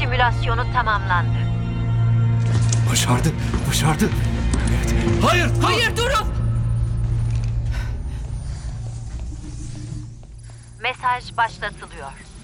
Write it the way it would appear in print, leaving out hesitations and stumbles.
simülasyonu tamamlandı. Başardı. Başardı. Evet. Hayır. Hayır, durun! Mesaj başlatılıyor.